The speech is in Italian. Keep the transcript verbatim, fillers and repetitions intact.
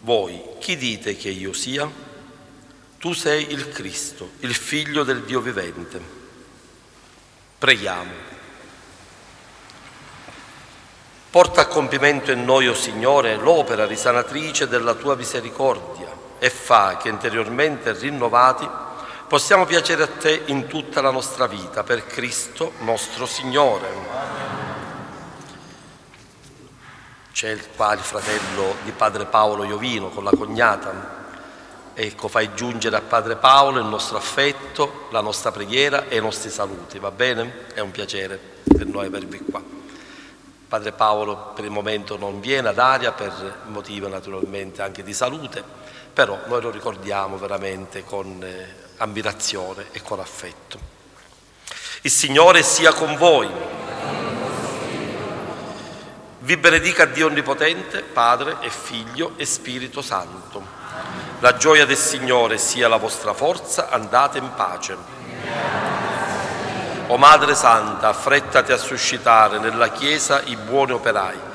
Voi chi dite che io sia? Tu sei il Cristo, il Figlio del Dio vivente. Preghiamo. Porta a compimento in noi, o Signore, l'opera risanatrice della Tua misericordia e fa che interiormente rinnovati possiamo piacere a Te in tutta la nostra vita, per Cristo nostro Signore. C'è qua il fratello di Padre Paolo Iovino con la cognata. Ecco, fai giungere a Padre Paolo il nostro affetto, la nostra preghiera e i nostri saluti, va bene? È un piacere per noi avervi qua. Padre Paolo per il momento non viene ad Aria per motivi naturalmente anche di salute, però noi lo ricordiamo veramente con eh, ammirazione e con affetto. Il Signore sia con voi. Vi benedica Dio Onnipotente, Padre e Figlio e Spirito Santo. La gioia del Signore sia la vostra forza, andate in pace. O Madre Santa, affrettati a suscitare nella Chiesa i buoni operai,